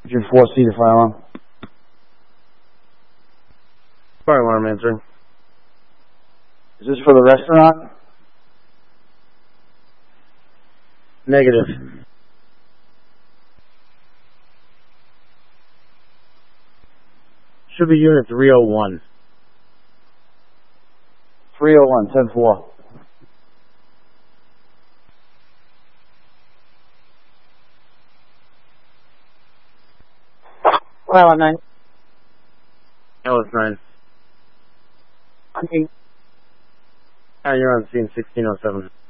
Your 4-seater fire alarm. Fire alarm answering. Is this for the restaurant? Negative. Should be unit 301. 301, 10-4. Well, 9. LS9. Okay. You're on scene 1607.